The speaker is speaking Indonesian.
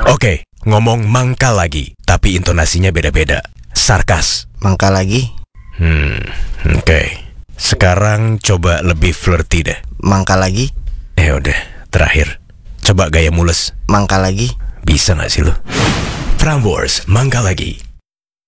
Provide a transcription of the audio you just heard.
Oke, ngomong mangkal lagi, tapi intonasinya beda-beda. Sarkas. Mangkal lagi. Oke. Sekarang coba lebih flirty deh. Mangkal lagi. Udah, terakhir. Coba gaya mules. Mangkal lagi. Bisa gak sih lo? Prambors, mangkal lagi.